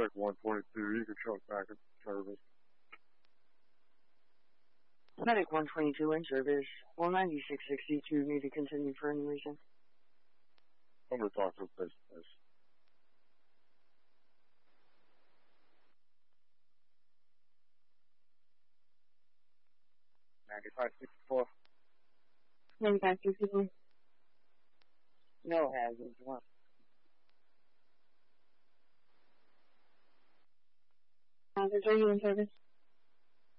Medic 122, you can truck back in service. Medic 122 in service. 19662, need to continue for any reason. I'm going to talk to the business. 9564. 9564. No hazards. What? Hazards, are you in service?